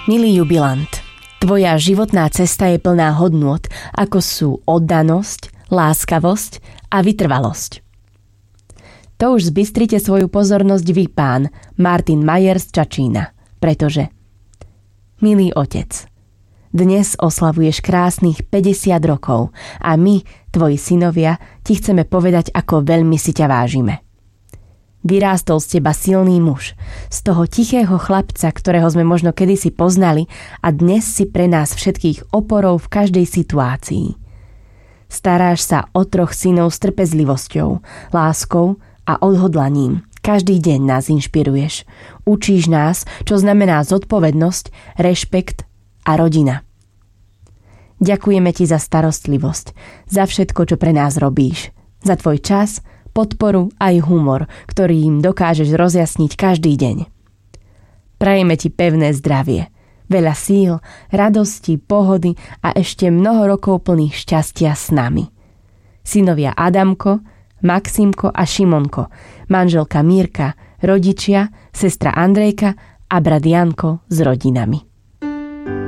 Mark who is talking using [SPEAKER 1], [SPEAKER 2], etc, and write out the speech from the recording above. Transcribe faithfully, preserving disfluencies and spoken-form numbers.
[SPEAKER 1] Milý jubilant, tvoja životná cesta je plná hodnôt, ako sú oddanosť, láskavosť a vytrvalosť. To už zbystrite svoju pozornosť vy, pán Martin Majer z Čačína, pretože, milý otec, dnes oslavuješ krásnych päťdesiat rokov a my, tvoji synovia, ti chceme povedať, ako veľmi si ťa vážime. Vyrástol z teba silný muž, z toho tichého chlapca, ktorého sme možno kedysi poznali a dnes si pre nás všetkých oporou v každej situácii. Staráš sa o troch synov s trpezlivosťou, láskou a odhodlaním. Každý deň nás inšpiruješ. Učíš nás, čo znamená zodpovednosť, rešpekt a rodina. Ďakujeme ti za starostlivosť, za všetko, čo pre nás robíš, za tvoj čas, podporu aj humor, ktorý im dokážeš rozjasniť každý deň. Prajeme ti pevné zdravie, veľa síl, radosti, pohody a ešte mnoho rokov plných šťastia s nami. Synovia Adamko, Maximko a Šimonko, manželka Mírka, rodičia, sestra Andrejka a brat Janko s rodinami.